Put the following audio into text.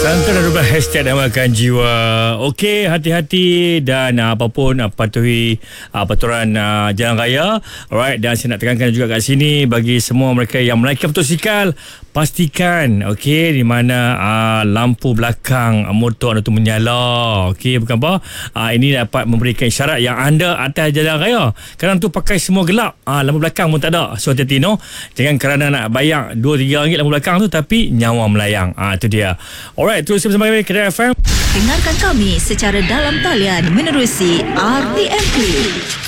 Langkah dan rubah hashtag Damakan Jiwa. Okey, hati-hati dan apapun patuhi peraturan jalan raya. Alright, dan saya nak tekankan juga kat sini bagi semua mereka yang menaiki motosikal, pastikan okey di mana lampu belakang motor anda tu menyala. Okey, bukan apa? Ini dapat memberikan isyarat yang anda atas jalan raya. Kadang tu pakai semua gelap, lampu belakang pun tak ada. So hati-hati jangan kerana nak bayar 2-3 ringgit lampu belakang tu tapi nyawa melayang. Itu dia. Alright, terus bersama kami Kedai FM. Dengarkan kami secara dalam talian menerusi RTMP.